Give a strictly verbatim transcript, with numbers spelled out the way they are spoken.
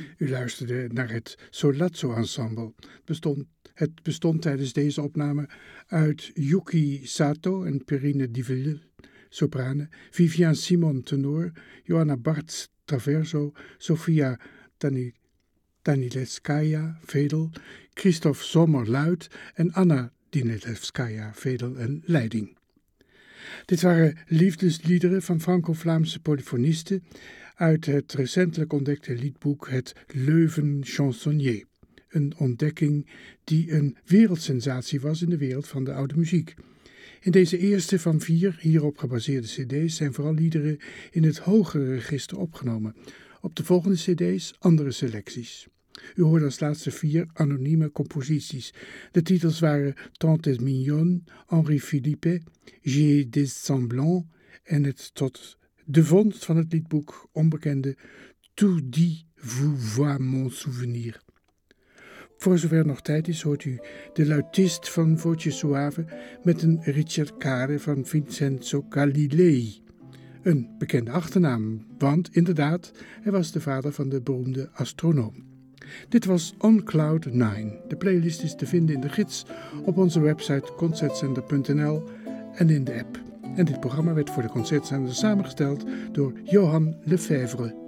U luisterde naar het Solazzo Ensemble. Het bestond, het bestond tijdens deze opname uit Yuki Sato en Perrine Diville, sopranen, Vivian Simon, tenor, Johanna Bartz, traverso, Sofia Dani, Danilevskaya, vedel, Christoph Sommer, luid en Anna Danilevskaya, vedel en leiding. Dit waren liefdesliederen van Franco-Vlaamse polyfonisten uit het recentelijk ontdekte liedboek Het Leuven Chansonnier. Een ontdekking die een wereldsensatie was in de wereld van de oude muziek. In deze eerste van vier hierop gebaseerde cd's zijn vooral liederen in het hogere register opgenomen. Op de volgende cd's andere selecties. U hoorde als laatste vier anonieme composities. De titels waren Tant est mignonne, Henri Philippe, J'ai des semblants en het tot de vondst van het liedboek onbekende Tout dit vous voit mon souvenir. Voor zover nog tijd is, hoort u de luitist van Voce Suave met een ricercare van Vincenzo Galilei. Een bekende achternaam, want inderdaad, hij was de vader van de beroemde astronoom. Dit was On Cloud nine. De playlist is te vinden in de gids op onze website concertzender punt n l en in de app. En dit programma werd voor de Concertzender samengesteld door Johan Lefebvre.